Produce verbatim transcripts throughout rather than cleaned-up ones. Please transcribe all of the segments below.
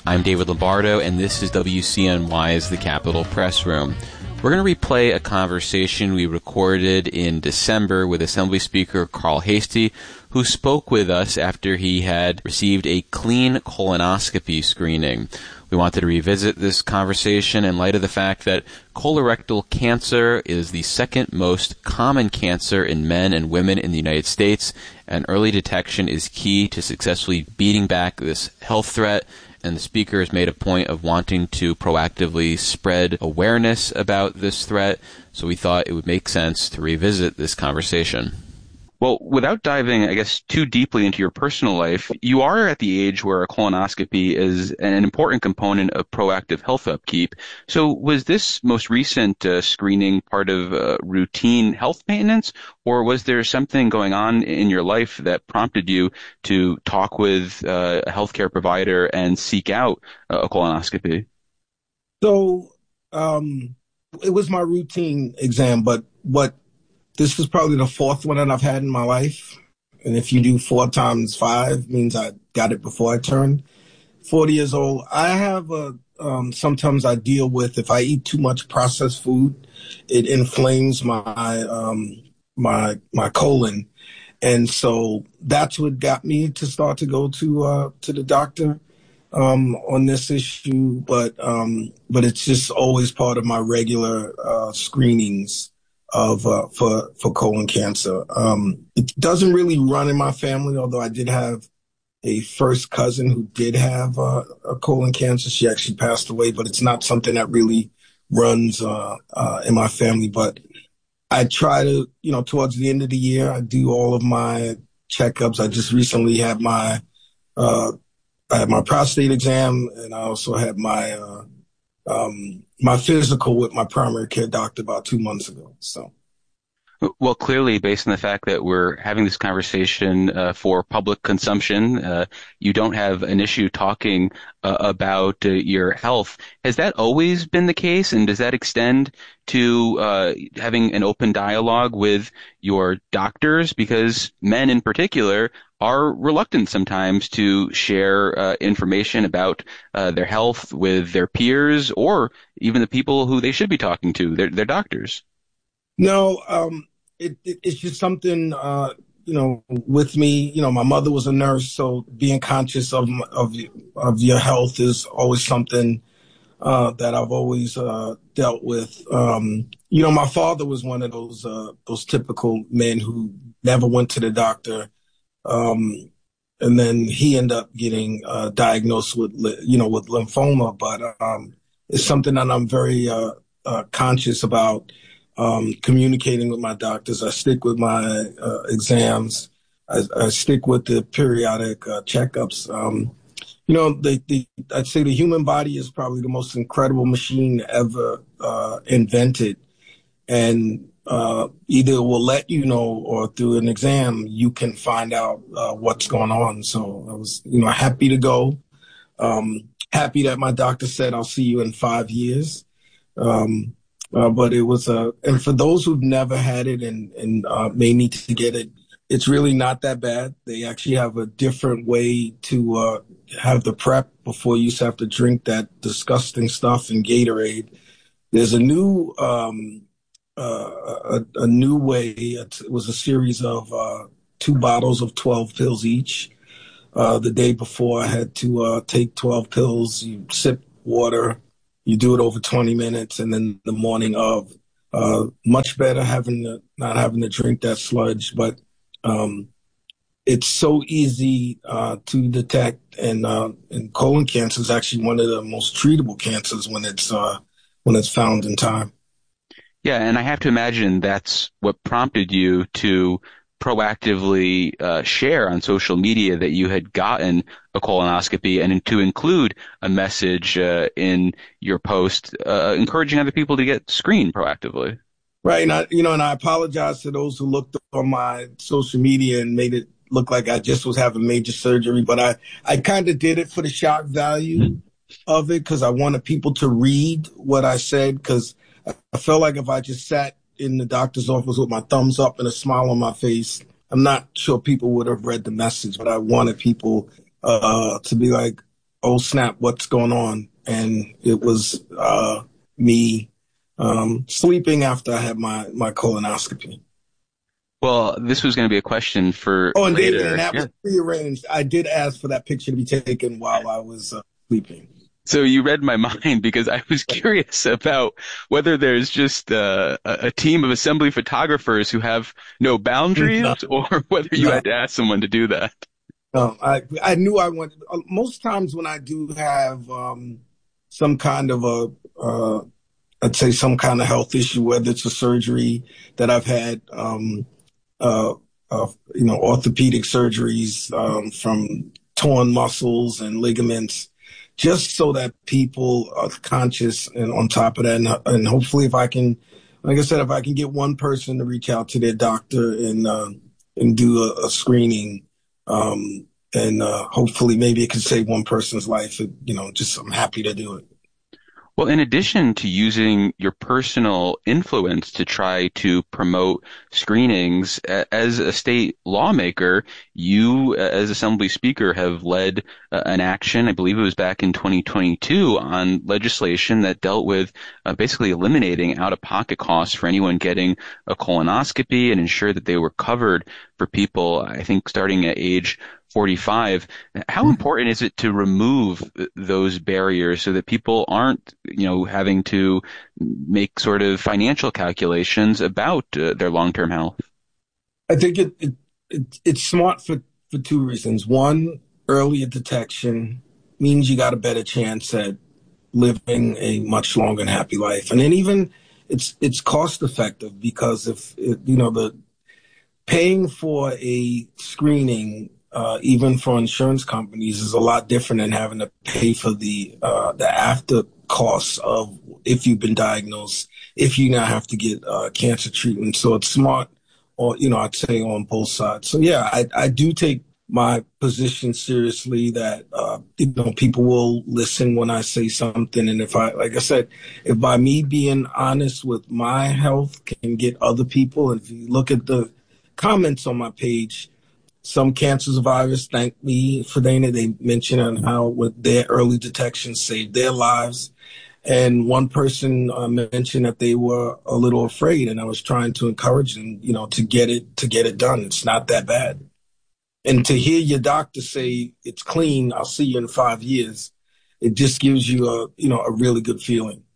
I'm David Lombardo, and this is W C N Y's The Capitol Press Room. We're going to replay a conversation we recorded in December with Assembly Speaker Carl Heastie, who spoke with us after he had received a clean colonoscopy screening. We wanted to revisit this conversation in light of the fact that colorectal cancer is the second most common cancer in men and women in the United States, and early detection is key to successfully beating back this health threat. And the speaker has made a point of wanting to proactively spread awareness about this threat, so we thought it would make sense to revisit this conversation. Well, without diving, I guess, too deeply into your personal life, you are at the age where a colonoscopy is an important component of proactive health upkeep. So was this most recent uh, screening part of uh, routine health maintenance, or was there something going on in your life that prompted you to talk with uh, a healthcare provider and seek out a colonoscopy? So um, it was my routine exam, but what this is probably the fourth one that I've had in my life. And if you do four times five, means I got it before I turned forty years old. I have a, um, sometimes I deal with, if I eat too much processed food, it inflames my, um, my, my colon. And so that's what got me to start to go to, uh, to the doctor, um, on this issue. But, um, but it's just always part of my regular, uh, screenings of uh, for for colon cancer. Um, it doesn't really run in my family, although I did have a first cousin who did have uh, a colon cancer. She actually passed away, but it's not something that really runs uh, uh, in my family. But I try to, you know, towards the end of the year, I do all of my checkups. I just recently had my uh, I had my prostate exam, and I also had my uh, um, my physical with my primary care doctor about two months ago. So, well, clearly, based on the fact that we're having this conversation uh, for public consumption, uh, you don't have an issue talking uh, about uh, your health. Has that always been the case, and does that extend to uh, having an open dialogue with your doctors? Because men in particular are reluctant sometimes to share uh, information about uh, their health with their peers or even the people who they should be talking to, their, their doctors. No, um, it, it, it's just something, uh, you know, with me. You know, my mother was a nurse, so being conscious of of of your health is always something uh, that I've always uh, dealt with. Um, you know, my father was one of those uh, those typical men who never went to the doctor. Um, and then he ended up getting, uh, diagnosed with, you know, with lymphoma. But, um, it's something that I'm very, uh, uh, conscious about, um, communicating with my doctors. I stick with my, uh, exams. I, I stick with the periodic, uh, checkups. Um, you know, the, the, I'd say the human body is probably the most incredible machine ever, uh, invented. And, Uh, either it will let you know or through an exam, you can find out uh, what's going on. So I was, you know, happy to go. Um, happy that my doctor said, I'll see you in five years. Um, uh, but it was, uh, and for those who've never had it and, and uh, may need to get it, it's really not that bad. They actually have a different way to uh, have the prep before you used to have to drink that disgusting stuff in Gatorade. There's a new, um, Uh, a, a new way. It was a series of uh, two bottles of twelve pills each. Uh, the day before, I had to uh, take twelve pills. You sip water. You do it over twenty minutes, and then the morning of, uh, much better having to, not having to drink that sludge. But um, it's so easy uh, to detect, and uh, and colon cancer is actually one of the most treatable cancers when it's uh, when it's found in time. Yeah, and I have to imagine that's what prompted you to proactively uh, share on social media that you had gotten a colonoscopy and to include a message uh, in your post uh, encouraging other people to get screened proactively. Right. And I, you know, and I apologize to those who looked on my social media and made it look like I just was having major surgery. But I, I kind of did it for the shock value mm-hmm. of it because I wanted people to read what I said, because I felt like if I just sat in the doctor's office with my thumbs up and a smile on my face, I'm not sure people would have read the message, but I wanted people uh, to be like, oh snap, what's going on? And it was uh, me um, sleeping after I had my, my colonoscopy. Well, this was going to be a question for Oh, and later. David, and that yeah. was prearranged. I did ask for that picture to be taken while I was uh, sleeping. So you read my mind because I was curious about whether there's just uh, a, a team of assembly photographers who have no boundaries No. or whether you No. had to ask someone to do that. No, I I knew I wanted. Most times when I do have um, some kind of a, uh, I'd say some kind of health issue, whether it's a surgery that I've had, um, uh, uh, you know, orthopedic surgeries um, from torn muscles and ligaments, just so that people are conscious and on top of that, and, and hopefully, if I can, like I said, if I can get one person to reach out to their doctor and uh, and do a, a screening. Um, and, uh, hopefully maybe it could save one person's life. It, you know, just, I'm happy to do it. Well, in addition to using your personal influence to try to promote screenings, as a state lawmaker, you, as Assembly Speaker, have led uh, an action, I believe it was back in twenty twenty-two, on legislation that dealt with uh, basically eliminating out-of-pocket costs for anyone getting a colonoscopy and ensure that they were covered for people, I think, starting at age forty-five. How important is it to remove those barriers so that people aren't, you know, having to make sort of financial calculations about uh, their long-term health? I think it, it, it it's smart for, for two reasons. One, earlier detection means you got a better chance at living a much longer and happy life. And then even it's it's cost effective because if, it, you know, the paying for a screening Uh, even for insurance companies, is a lot different than having to pay for the uh, the after costs of if you've been diagnosed, if you now have to get uh, cancer treatment. So it's smart, or you know, I'd say on both sides. So yeah, I, I do take my position seriously. That uh, you know, people will listen when I say something, and if I, like I said, if by me being honest with my health can get other people, and if you look at the comments on my page. Some cancer survivors thank me for Dana. They mention on how with their early detection saved their lives. And one person uh, mentioned that they were a little afraid, and I was trying to encourage them, you know, to get it, to get it done. It's not that bad. And to hear your doctor say it's clean, I'll see you in five years. It just gives you a, you know, a really good feeling.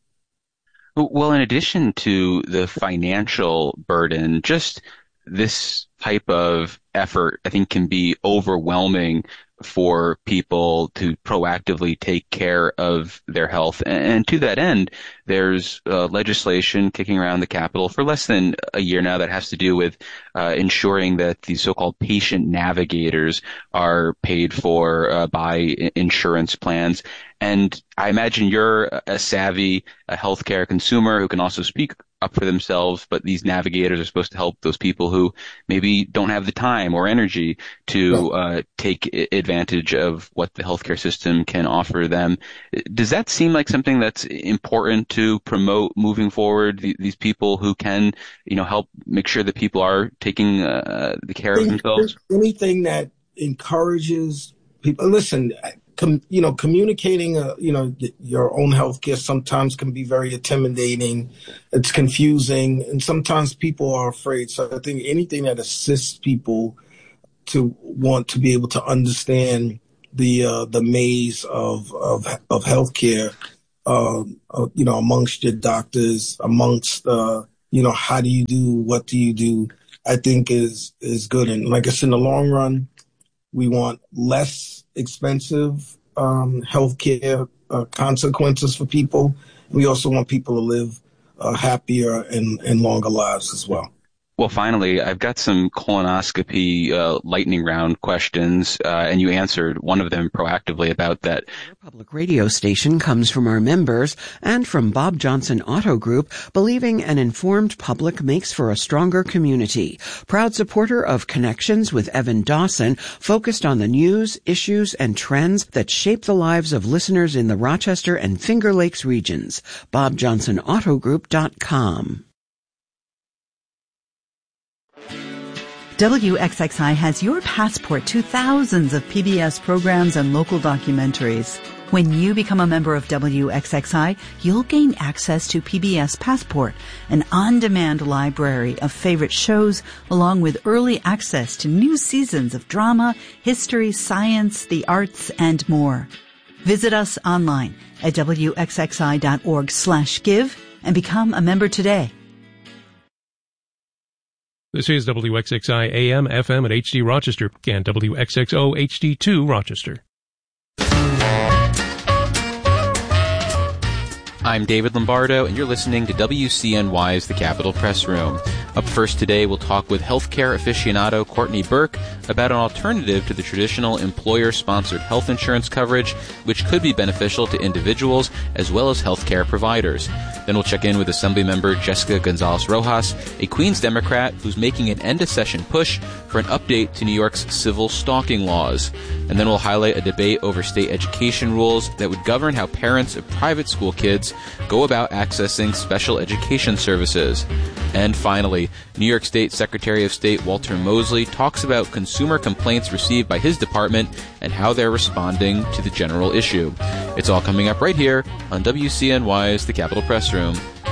Well, in addition to the financial burden, just this type of effort, I think, can be overwhelming for people to proactively take care of their health. And to that end, there's uh, legislation kicking around the Capitol for less than a year now that has to do with uh, ensuring that these so-called patient navigators are paid for uh, by insurance plans. And I imagine you're a savvy a healthcare consumer who can also speak up for themselves, but these navigators are supposed to help those people who maybe don't have the time or energy to uh, take advantage of what the healthcare system can offer them. Does that seem like something that's important to promote moving forward? These people who can, you know, help make sure that people are taking uh, the care of themselves? Anything that encourages people. Listen, com, you know, communicating, uh, you know, your own healthcare sometimes can be very intimidating. It's confusing, and sometimes people are afraid. So I think anything that assists people to want to be able to understand the uh, the maze of of of healthcare, uh, uh, you know, amongst your doctors, amongst uh, you know, how do you do, what do you do? I think is is good, and like I said, in the long run, we want less expensive um, healthcare uh, consequences for people. We also want people to live uh, happier and, and longer lives as well. Well, finally, I've got some colonoscopy uh, lightning round questions, uh, and you answered one of them proactively about that. Our public radio station comes from our members and from Bob Johnson Auto Group, believing an informed public makes for a stronger community. Proud supporter of Connections with Evan Dawson, focused on the news, issues, and trends that shape the lives of listeners in the Rochester and Finger Lakes regions. bob johnson auto group dot com. W X X I has your passport to thousands of P B S programs and local documentaries. When you become a member of W X X I, you'll gain access to P B S Passport, an on-demand library of favorite shows, along with early access to new seasons of drama, history, science, the arts, and more. Visit us online at W X X I dot org slash give and become a member today. This is W X X I A M, F M at H D Rochester and W X X O H D two Rochester. I'm David Lombardo, and you're listening to W C N Y's The Capitol Press Room. Up first today, we'll talk with healthcare aficionado Courtney Burke about an alternative to the traditional employer-sponsored health insurance coverage, which could be beneficial to individuals as well as healthcare providers. Then we'll check in with Assemblymember Jessica Gonzalez-Rojas, a Queens Democrat who's making an end-of-session push for an update to New York's civil stalking laws. And then we'll highlight a debate over state education rules that would govern how parents of private school kids go about accessing special education services. And finally, New York State Secretary of State Walter Mosley talks about consumer complaints received by his department and how they're responding to the general issue. It's all coming up right here on W C N Y's The Capitol Press Room.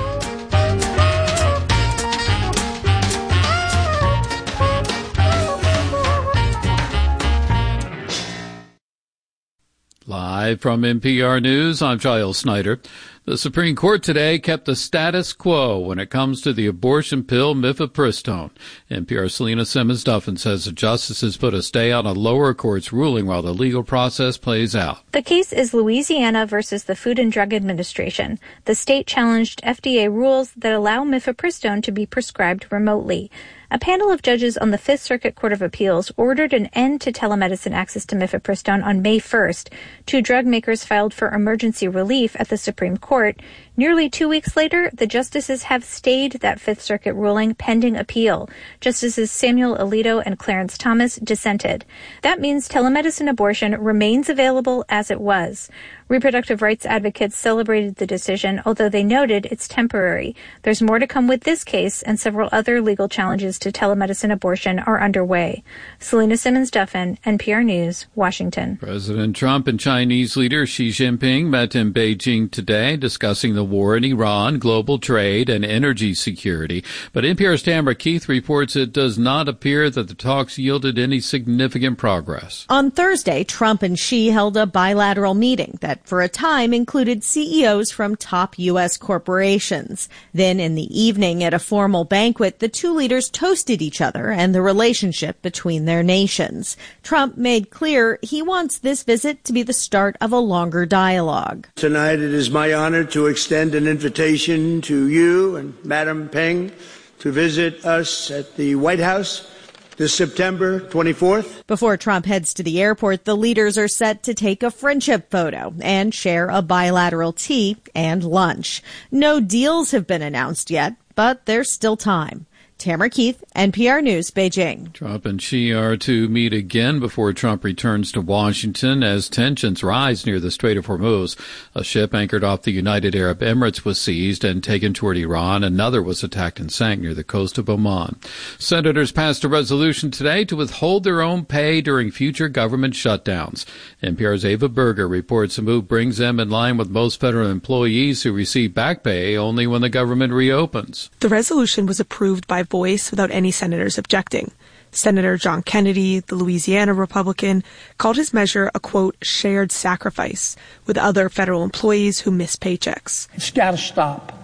Live from N P R News, I'm Giles Snyder. The Supreme Court today kept the status quo when it comes to the abortion pill mifepristone. N P R's Selena Simmons-Duffin says the justices put a stay on a lower court's ruling while the legal process plays out. The case is Louisiana versus the Food and Drug Administration. The state challenged F D A rules that allow mifepristone to be prescribed remotely. A panel of judges on the Fifth Circuit Court of Appeals ordered an end to telemedicine access to mifepristone on May first. Two drug makers filed for emergency relief at the Supreme Court. Nearly two weeks later, the justices have stayed that Fifth Circuit ruling pending appeal. Justices Samuel Alito and Clarence Thomas dissented. That means telemedicine abortion remains available as it was. Reproductive rights advocates celebrated the decision, although they noted it's temporary. There's more to come with this case, and several other legal challenges to telemedicine abortion are underway. Selena Simmons-Duffin, N P R News, Washington. President Trump and Chinese leader Xi Jinping met in Beijing today, discussing the war in Iran, global trade, and energy security. But N P R's Tamara Keith reports it does not appear that the talks yielded any significant progress. On Thursday, Trump and Xi held a bilateral meeting that for a time included C E Os from top U S corporations. Then in the evening at a formal banquet, the two leaders toasted each other and the relationship between their nations. Trump made clear he wants this visit to be the start of a longer dialogue. Tonight it is my honor to extend an invitation to you and Madam Peng to visit us at the White House this September twenty-fourth. Before Trump heads to the airport, the leaders are set to take a friendship photo and share a bilateral tea and lunch. No deals have been announced yet, but there's still time. Tamara Keith, N P R News, Beijing. Trump and Xi are to meet again before Trump returns to Washington as tensions rise near the Strait of Hormuz. A ship anchored off the United Arab Emirates was seized and taken toward Iran. Another was attacked and sank near the coast of Oman. Senators passed a resolution today to withhold their own pay during future government shutdowns. N P R's Ava Berger reports the move brings them in line with most federal employees who receive back pay only when the government reopens. The resolution was approved by voice without any senators objecting. Senator John Kennedy, the Louisiana Republican, called his measure a, quote, shared sacrifice with other federal employees who miss paychecks. It's got to stop.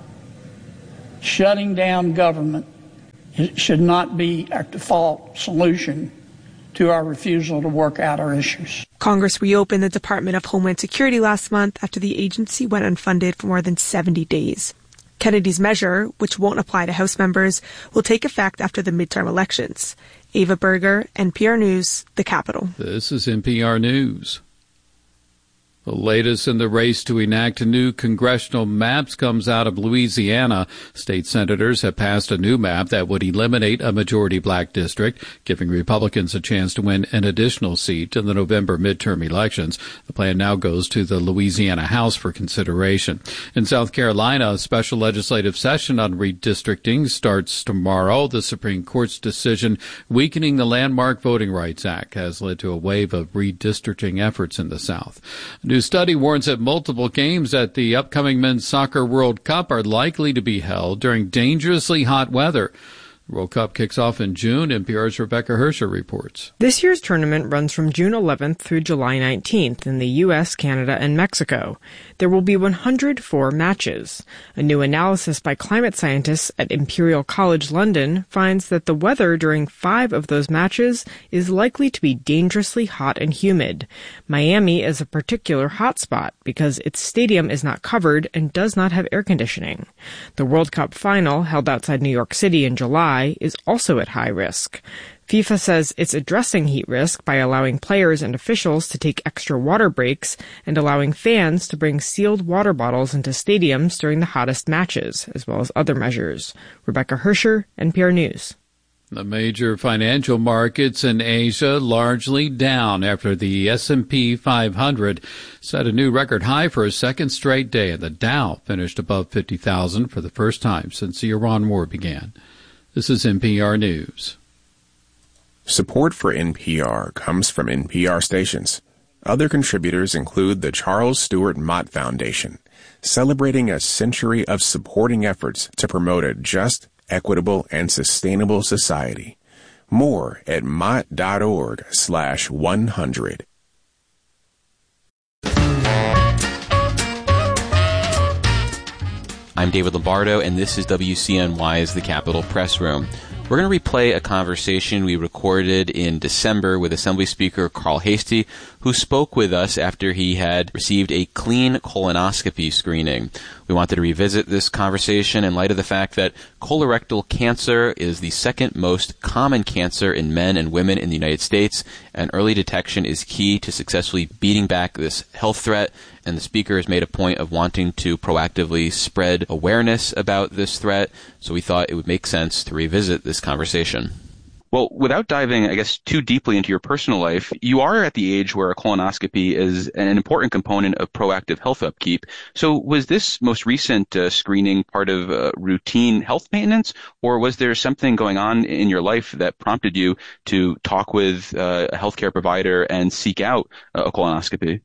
Shutting down government it should not be a default solution to our refusal to work out our issues. Congress reopened the Department of Homeland Security last month after the agency went unfunded for more than seventy days. Kennedy's measure, which won't apply to House members, will take effect after the midterm elections. Ava Berger, N P R News, The Capitol. This is N P R News. The latest in the race to enact new congressional maps comes out of Louisiana. State senators have passed a new map that would eliminate a majority black district, giving Republicans a chance to win an additional seat in the November midterm elections. The plan now goes to the Louisiana House for consideration. In South Carolina, a special legislative session on redistricting starts tomorrow. The Supreme Court's decision weakening the landmark Voting Rights Act has led to a wave of redistricting efforts in the South. A new study warns that multiple games at the upcoming Men's Soccer World Cup are likely to be held during dangerously hot weather. The World Cup kicks off in June. N P R's Rebecca Hersher reports. This year's tournament runs from June eleventh through July nineteenth in the U S, Canada, and Mexico. There will be one hundred four matches. A new analysis by climate scientists at Imperial College London finds that the weather during five of those matches is likely to be dangerously hot and humid. Miami is a particular hotspot because its stadium is not covered and does not have air conditioning. The World Cup final, held outside New York City in July, is also at high risk. FIFA says it's addressing heat risk by allowing players and officials to take extra water breaks and allowing fans to bring sealed water bottles into stadiums during the hottest matches, as well as other measures. Rebecca Hersher, N P R News. The major financial markets in Asia largely down after the S and P five hundred set a new record high for a second straight day, and the Dow finished above fifty thousand for the first time since the Iran war began. This is N P R News. Support for N P R comes from N P R stations. Other contributors include the Charles Stewart Mott Foundation, celebrating a century of supporting efforts to promote a just, equitable, and sustainable society. More at mott.org slash 100. I'm David Lombardo, and this is W C N Y's The Capitol Press Room. We're going to replay a conversation we recorded in December with Assembly Speaker Carl Heastie, who spoke with us after he had received a clean colonoscopy screening. We wanted to revisit this conversation in light of the fact that colorectal cancer is the second most common cancer in men and women in the United States, and early detection is key to successfully beating back this health threat. And the speaker has made a point of wanting to proactively spread awareness about this threat, so we thought it would make sense to revisit this conversation. Well, without diving, I guess, too deeply into your personal life, you are at the age where a colonoscopy is an important component of proactive health upkeep. So was this most recent uh, screening part of uh, routine health maintenance, or was there something going on in your life that prompted you to talk with uh, a healthcare provider and seek out a colonoscopy?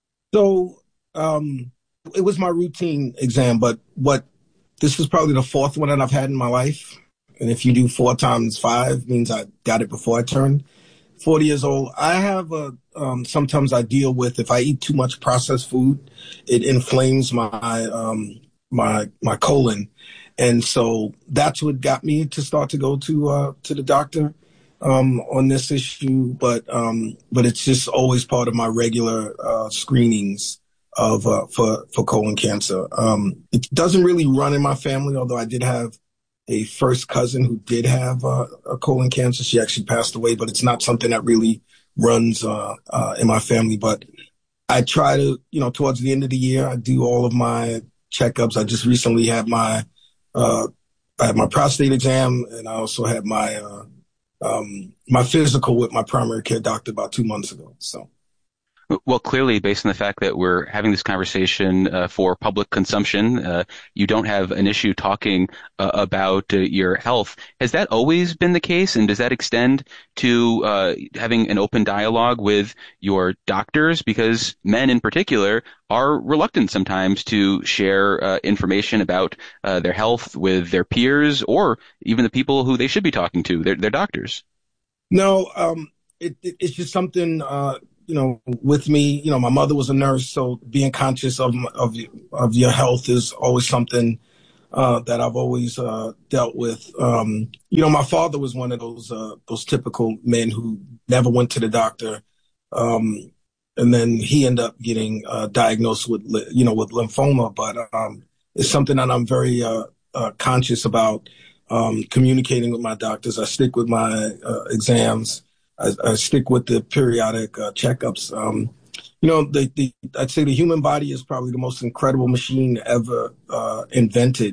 So um, it was my routine exam, but what this is probably the fourth one that I've had in my life. And if you do four times five, means I got it before I turned forty years old. I have a, um, sometimes I deal with, if I eat too much processed food, it inflames my, um, my, my colon. And so that's what got me to start to go to, uh, to the doctor, um, on this issue. But, um, but it's just always part of my regular, uh, screenings of, uh, for, for colon cancer. Um, it doesn't really run in my family, although I did have a first cousin who did have uh, a colon cancer. She actually passed away, but it's not something that really runs uh, uh, in my family. But I try to, you know, towards the end of the year, I do all of my checkups. I just recently had my, uh, I had my prostate exam, and I also had my, uh, um, my physical with my primary care doctor about two months ago. So. Well, clearly, based on the fact that we're having this conversation uh, for public consumption, uh, you don't have an issue talking uh, about uh, your health. Has that always been the case, and does that extend to uh, having an open dialogue with your doctors? Because men in particular are reluctant sometimes to share uh, information about uh, their health with their peers or even the people who they should be talking to, their, their doctors. No, um, it, it, it's just something... Uh You know, with me, you know, my mother was a nurse, so being conscious of of of your health is always something uh, that I've always uh, dealt with. Um, you know, my father was one of those uh, those typical men who never went to the doctor, um, and then he ended up getting uh, diagnosed with, you know, with lymphoma. But um, it's something that I'm very uh, uh, conscious about um, communicating with my doctors. I stick with my uh, exams. I, I stick with the periodic uh, checkups. Um, You know, the, the, I'd say the human body is probably the most incredible machine ever uh, invented.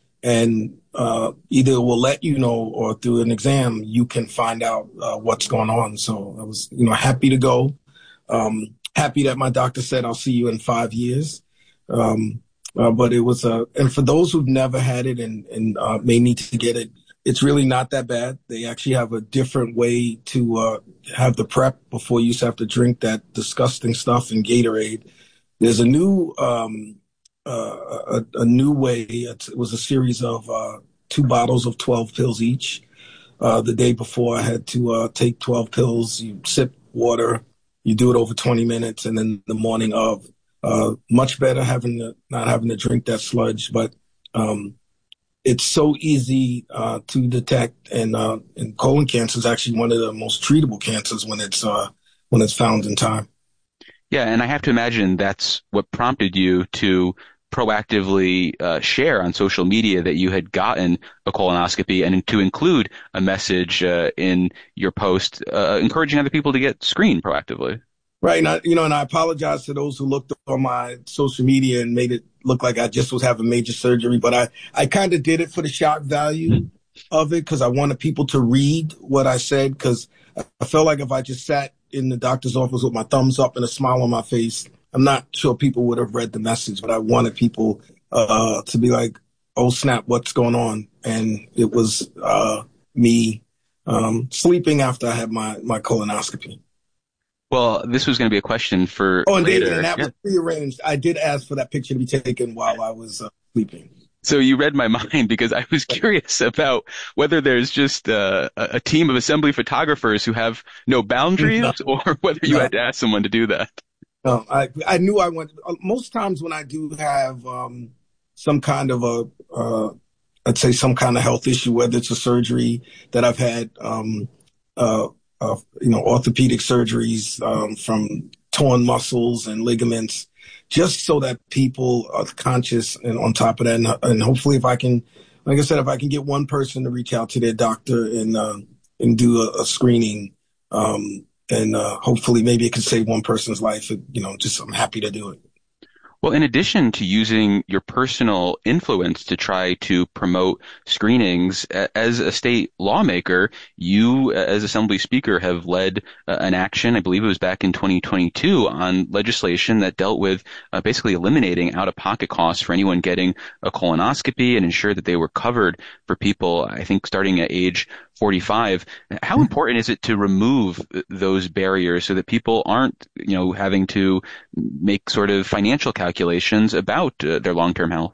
And uh, either it will let you know or through an exam, you can find out uh, what's going on. So I was, you know, happy to go. Um, happy that my doctor said, I'll see you in five years. Um, uh, but it was, uh, and for those who've never had it and, and uh, may need to get it, it's really not that bad. They actually have a different way to uh, have the prep before you used to have to drink that disgusting stuff in Gatorade. There's a new um, uh, a, a new way. It was a series of uh, two bottles of twelve pills each. Uh, the day before, I had to uh, take twelve pills. You sip water. You do it over twenty minutes, and then the morning of, uh, much better having to not having to drink that sludge, but. Um, It's so easy uh, to detect, and uh, and colon cancer is actually one of the most treatable cancers when it's uh, when it's found in time. Yeah, and I have to imagine that's what prompted you to proactively uh, share on social media that you had gotten a colonoscopy, and to include a message uh, in your post uh, encouraging other people to get screened proactively. Right, and I, you know, and I apologize to those who looked on my social media and made it look like I just was having major surgery, but I, I kind of did it for the shock value of it because I wanted people to read what I said, because I felt like if I just sat in the doctor's office with my thumbs up and a smile on my face, I'm not sure people would have read the message, but I wanted people uh, to be like, oh, snap, what's going on? And it was uh, me um, sleeping after I had my, my colonoscopy. Well, this was going to be a question for Oh, and later. David, and that yeah. was prearranged. I did ask for that picture to be taken while I was uh, sleeping. So you read my mind, because I was curious about whether there's just uh, a team of assembly photographers who have no boundaries, no. or whether you no. had to ask someone to do that. No, I I knew I wanted. Most times when I do have um, some kind of a, uh, I'd say some kind of health issue, whether it's a surgery that I've had, um, uh, uh, you know, orthopedic surgeries um, from torn muscles and ligaments, just so that people are conscious and on top of that. And, and hopefully if I can, like I said, if I can get one person to reach out to their doctor and, uh, and do a, a screening, um, and, uh, hopefully maybe it could save one person's life. You know, just I'm happy to do it. Well, in addition to using your personal influence to try to promote screenings, as a state lawmaker, you, as Assembly Speaker, have led uh, an action, I believe it was back in twenty twenty-two, on legislation that dealt with uh, basically eliminating out-of-pocket costs for anyone getting a colonoscopy, and ensure that they were covered for people, I think, starting at age forty-five. How important is it to remove those barriers so that people aren't, you know, having to make sort of financial calculations about uh, their long-term health?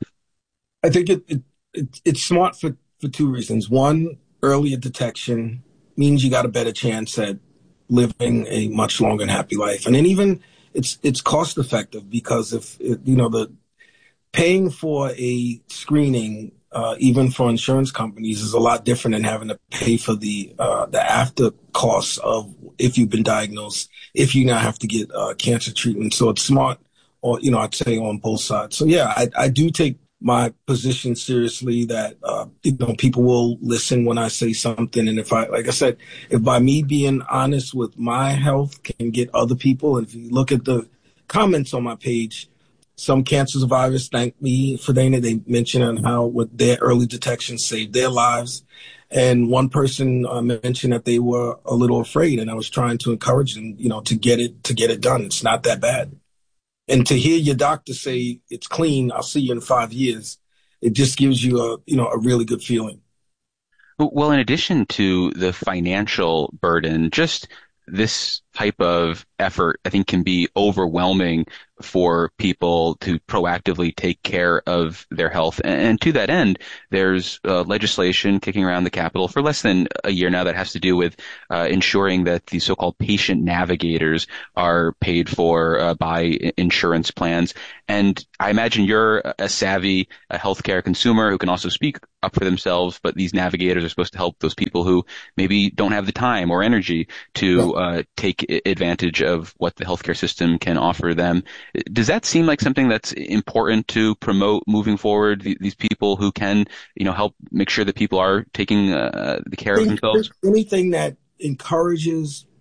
I think it, it, it it's smart for, for two reasons. One, earlier detection means you got a better chance at living a much longer and happy life. And then even it's it's cost effective, because if, it, you know, the paying for a screening Uh, even for insurance companies is a lot different than having to pay for the uh, the after costs of if you've been diagnosed, if you now have to get uh, cancer treatment. So it's smart, or, you know, I'd say on both sides. So yeah, I, I do take my position seriously, that, uh, you know, people will listen when I say something. And if I, like I said, if by me being honest with my health can get other people, and if you look at the comments on my page, some cancer survivors thank me for Dana. They mention on how with their early detection saved their lives. And one person uh, mentioned that they were a little afraid, and I was trying to encourage them, you know, to get it, to get it done. It's not that bad. And to hear your doctor say it's clean, I'll see you in five years, it just gives you a, you know, a really good feeling. Well, in addition to the financial burden, just this type of effort, I think, can be overwhelming for people to proactively take care of their health. And to that end, there's uh, legislation kicking around the Capitol for less than a year now that has to do with uh, ensuring that the so-called patient navigators are paid for uh, by insurance plans. And I imagine you're a savvy a healthcare consumer who can also speak up for themselves, but these navigators are supposed to help those people who maybe don't have the time or energy to uh, take advantage of what the healthcare system can offer them. Does that seem like something that's important to promote moving forward? These people who can, you know, help make sure that people are taking uh, the care of themselves? Anything that encourages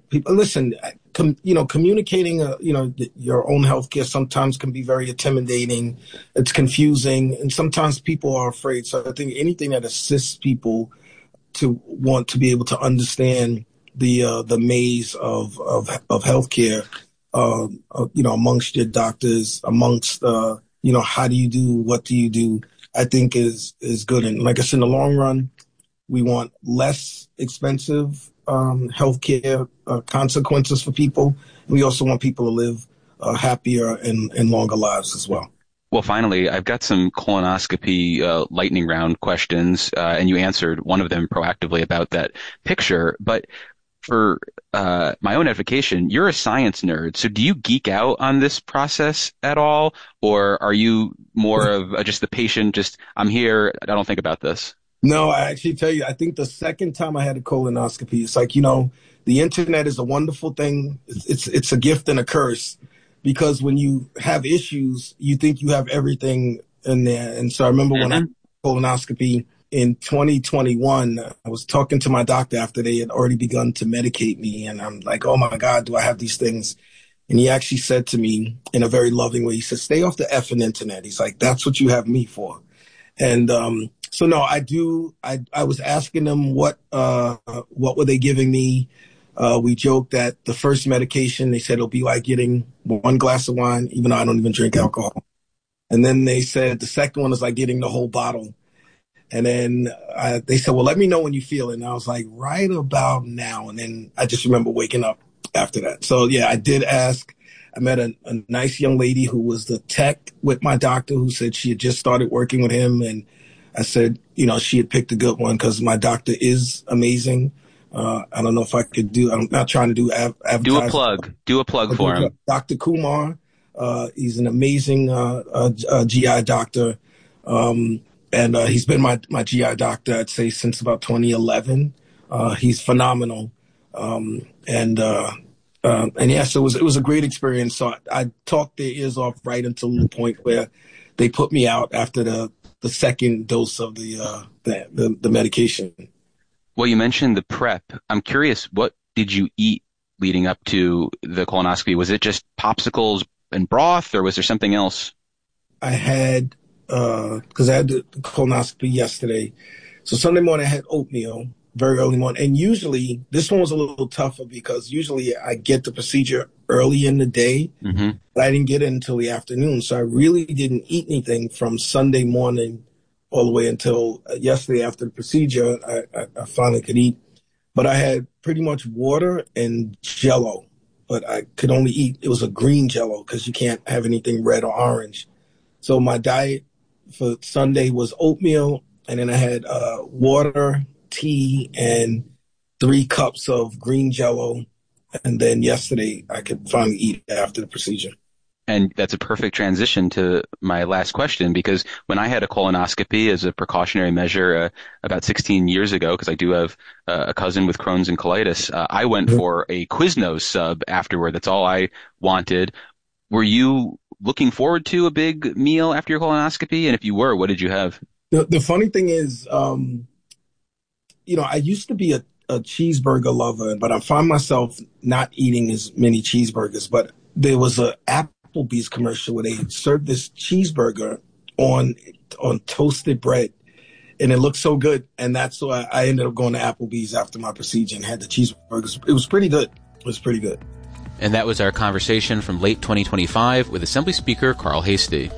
people listen. Com, you know, communicating, uh, you know, th- your own healthcare sometimes can be very intimidating. It's confusing, and sometimes people are afraid. So I think anything that assists people to want to be able to understand the uh, the maze of of, of healthcare, uh, uh, you know, amongst your doctors, amongst uh, you know, how do you do, what do you do? I think is is good. And like I said, in the long run, we want less expensive um, healthcare uh, consequences for people. We also want people to live uh, happier and, and longer lives as well. Well, finally, I've got some colonoscopy uh, lightning round questions, uh, and you answered one of them proactively about that picture. But for uh, my own edification, you're a science nerd. So do you geek out on this process at all? Or are you more of uh, just the patient, just, I'm here, I don't think about this? No, I actually tell you, I think the second time I had a colonoscopy, it's like, you know, the internet is a wonderful thing. It's, it's, it's a gift and a curse, because when you have issues, you think you have everything in there. And so I remember mm-hmm. when I had a colonoscopy in twenty twenty-one, I was talking to my doctor after they had already begun to medicate me. And I'm like, oh my God, do I have these things? And he actually said to me in a very loving way, he said, stay off the effing internet. He's like, that's what you have me for. And, um, so no, I do. I, I was asking them what, uh, what were they giving me? Uh, we joked that the first medication, they said it'll be like getting one glass of wine, even though I don't even drink alcohol. And then they said the second one is like getting the whole bottle. And then uh, they said, well, let me know when you feel it. And I was like, right about now. And then I just remember waking up after that. So yeah, I did ask. I met a, a nice young lady who was the tech with my doctor, who said she had just started working with him. And I said, you know, she had picked a good one because my doctor is amazing. Uh, I don't know if I could do, I'm not trying to do av- advertising. Do a plug. Do a plug for him. Doctor Kumar. Uh, he's an amazing uh, uh, uh, G I doctor. Um, and uh, he's been my, my G I doctor, I'd say, since about twenty eleven. Uh, he's phenomenal. Um, and, uh, uh, and yes, it was, it was a great experience. So I, I talked their ears off right until the point where they put me out after the, the second dose of the, uh, the, the, the medication. Well, you mentioned the prep. I'm curious, what did you eat leading up to the colonoscopy? Was it just popsicles and broth, or was there something else? I had, uh, cause I had the colonoscopy yesterday. So Sunday morning I had oatmeal, very early morning. And usually this one was a little tougher because usually I get the procedure early in the day, mm-hmm. but I didn't get it until the afternoon. So I really didn't eat anything from Sunday morning all the way until yesterday after the procedure. I, I, I finally could eat, but I had pretty much water and Jell-O, but I could only eat, it was a green Jell-O because you can't have anything red or orange. So my diet for Sunday was oatmeal, and then I had uh, water, tea, and three cups of green Jell-O. And then yesterday I could finally eat after the procedure. And that's a perfect transition to my last question, because when I had a colonoscopy as a precautionary measure uh, about sixteen years ago, because I do have uh, a cousin with Crohn's and colitis, uh, I went mm-hmm. for a Quiznos sub afterward. That's all I wanted. Were you looking forward to a big meal after your colonoscopy? And if you were, what did you have? The, the funny thing is, um, you know, I used to be a, a cheeseburger lover, but I find myself not eating as many cheeseburgers. But there was a Applebee's commercial where they served this cheeseburger on on toasted bread, and it looked so good. And that's why I ended up going to Applebee's after my procedure and had the cheeseburgers. It was pretty good. It was pretty good. And that was our conversation from late twenty twenty-five with Assembly Speaker Carl Heastie.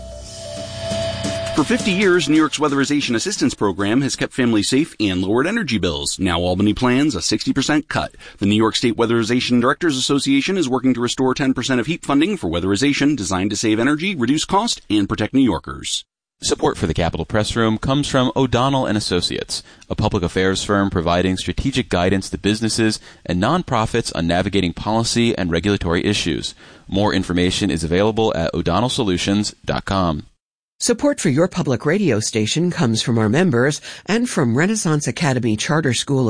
For fifty years, New York's Weatherization Assistance Program has kept families safe and lowered energy bills. Now Albany plans a sixty percent cut. The New York State Weatherization Directors Association is working to restore ten percent of heat funding for weatherization designed to save energy, reduce cost, and protect New Yorkers. Support for the Capitol Press Room comes from O'Donnell and Associates, a public affairs firm providing strategic guidance to businesses and nonprofits on navigating policy and regulatory issues. More information is available at o'donnell solutions dot com. Support for your public radio station comes from our members and from Renaissance Academy Charter School of